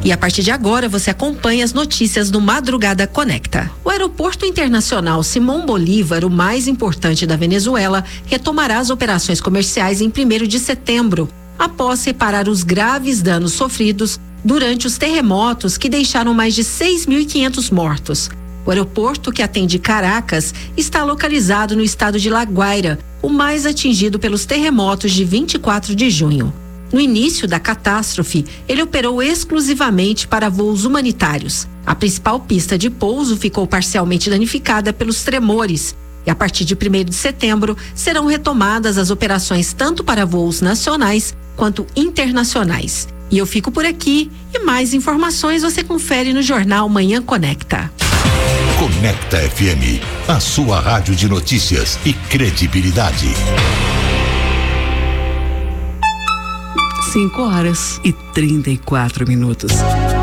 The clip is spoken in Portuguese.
E a partir de agora você acompanha as notícias do Madrugada Conecta. O Aeroporto Internacional Simón Bolívar, o mais importante da Venezuela, retomará as operações comerciais em 1º de setembro, após reparar os graves danos sofridos durante os terremotos que deixaram mais de 6.500 mortos. O aeroporto, que atende Caracas, está localizado no estado de La Guaira, o mais atingido pelos terremotos de 24 de junho. No início da catástrofe, ele operou exclusivamente para voos humanitários. A principal pista de pouso ficou parcialmente danificada pelos tremores. E a partir de 1º de setembro, serão retomadas as operações tanto para voos nacionais quanto internacionais. E eu fico por aqui e mais informações você confere no Jornal Manhã Conecta. Conecta FM, a sua rádio de notícias e credibilidade. 5h34.